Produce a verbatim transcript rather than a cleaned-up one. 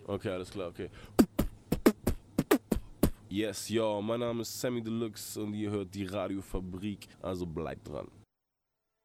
Okay, alles klar, okay. Yes, yo, mein Name ist Sammy Deluxe und ihr hört die Radiofabrik, also bleibt dran.